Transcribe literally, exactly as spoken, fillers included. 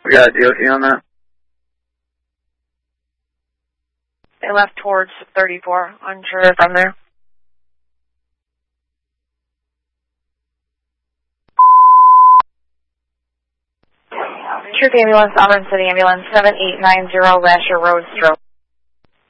We got a D O T on that? They left towards thirty-four. Unsure from there. Troop Ambulance, Auburn City Ambulance, seven eight nine zero, Lasher Road, stroke.